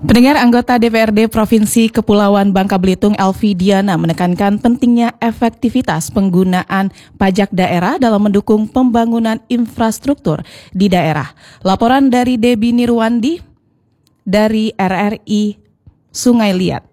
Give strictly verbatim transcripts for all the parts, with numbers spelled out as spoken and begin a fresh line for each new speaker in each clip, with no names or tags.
Pendengar, anggota D P R D Provinsi Kepulauan Bangka Belitung Elvi Diana menekankan pentingnya efektivitas penggunaan pajak daerah dalam mendukung pembangunan infrastruktur di daerah. Laporan dari Debbie Nirwandi dari R R I Sungai Liat.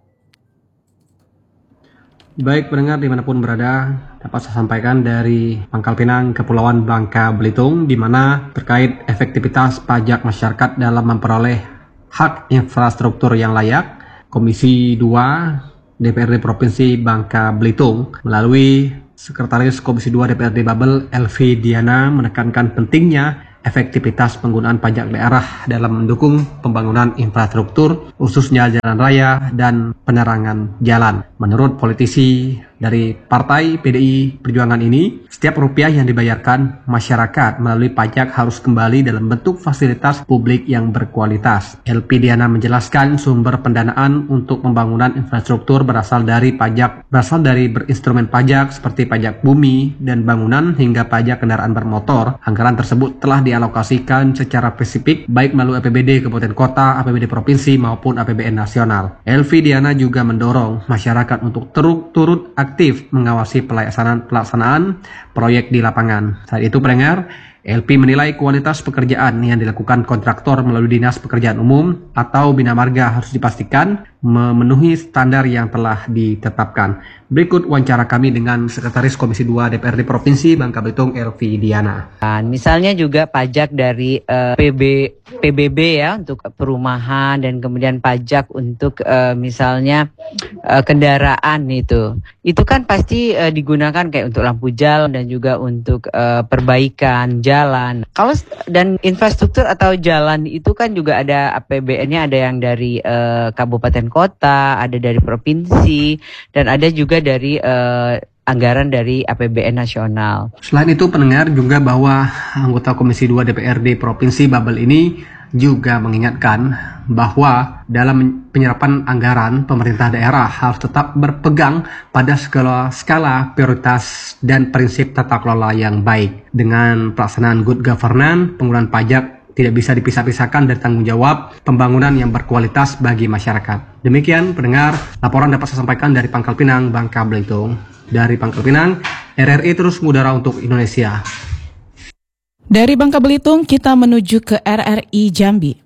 Baik pendengar dimanapun berada, dapat saya sampaikan dari Pangkal Pinang, Kepulauan Bangka Belitung, di mana terkait efektivitas pajak masyarakat dalam memperoleh hak infrastruktur yang layak, Komisi dua D P R D Provinsi Bangka Belitung melalui Sekretaris Komisi dua D P R D Babel Elvi Diana menekankan pentingnya efektivitas penggunaan pajak daerah dalam mendukung pembangunan infrastruktur, khususnya jalan raya dan penerangan jalan. Menurut politisi dari Partai P D I Perjuangan ini, setiap rupiah yang dibayarkan masyarakat melalui pajak harus kembali dalam bentuk fasilitas publik yang berkualitas. Elvi Diana menjelaskan sumber pendanaan untuk pembangunan infrastruktur berasal dari pajak, berasal dari berinstrumen pajak seperti pajak bumi dan bangunan hingga pajak kendaraan bermotor. Anggaran tersebut telah dialokasikan secara spesifik baik melalui A P B D kabupaten kota, A P B D provinsi maupun A P B N nasional. Elvi Diana juga mendorong masyarakat untuk terus turut aktif mengawasi pelaksanaan pelaksanaan proyek di lapangan. Saat itu pendengar, L P menilai kualitas pekerjaan yang dilakukan kontraktor melalui Dinas Pekerjaan Umum atau Bina Marga harus dipastikan memenuhi standar yang telah ditetapkan. Berikut wawancara kami dengan Sekretaris Komisi dua D P R D Provinsi Bangka Belitung Elvi Diana.
Misalnya juga pajak dari uh, P B P B B ya untuk perumahan dan kemudian pajak untuk uh, misalnya uh, kendaraan itu. Itu kan pasti uh, digunakan kayak untuk lampu jalan dan juga untuk uh, perbaikan jalan. Kalau dan infrastruktur atau jalan itu kan juga ada A P B N-nya, ada yang dari uh, kabupaten kota, ada dari provinsi, dan ada juga dari uh, anggaran dari A P B N nasional.
Selain itu pendengar juga bahwa anggota Komisi dua D P R D Provinsi Babel ini juga mengingatkan bahwa dalam penyerapan anggaran pemerintah daerah harus tetap berpegang pada skala, skala prioritas dan prinsip tata kelola yang baik. Dengan pelaksanaan good governance, penggunaan pajak tidak bisa dipisah-pisahkan dari tanggung jawab pembangunan yang berkualitas bagi masyarakat. Demikian pendengar, laporan dapat saya sampaikan dari Pangkal Pinang, Bangka Belitung. Dari Pangkal Pinang, R R I terus mengudara untuk Indonesia.
Dari Bangka Belitung kita menuju ke R R I Jambi.